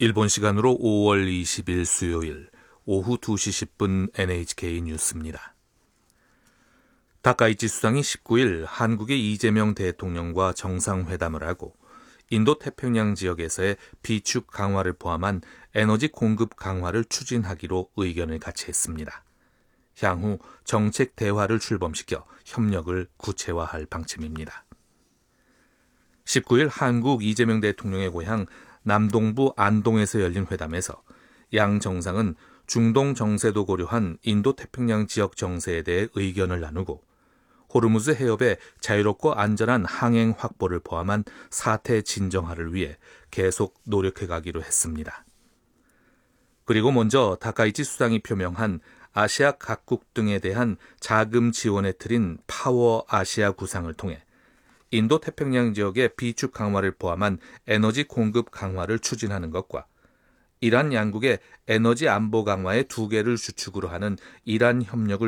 일본 시간으로 5월 20일 수요일 오후 2시 10분 NHK 뉴스입니다. 다카이치 수상이 19일 한국의 이재명 대통령과 정상회담을 하고 인도 태평양 지역에서의 비축 강화를 포함한 에너지 공급 강화를 추진하기로 의견을 같이 했습니다. 향후 정책 대화를 출범시켜 협력을 구체화할 방침입니다. 19일 한국 이재명 대통령의 고향 남동부 안동에서 열린 회담에서 양 정상은 중동 정세도 고려한 인도 태평양 지역 정세에 대해 의견을 나누고 호르무즈 해협의 자유롭고 안전한 항행 확보를 포함한 사태 진정화를 위해 계속 노력해 가기로 했습니다. 그리고 먼저 다카이치 수상이 표명한 아시아 각국 등에 대한 자금 지원에 틀인 파워 아시아 구상을 통해 인도 태평양 지역의 비축 강화를 포함한 에너지 공급 강화를 추진하는 것과 이란 양국의 에너지 안보 강화의 두 개를 주축으로 하는 이란 협력을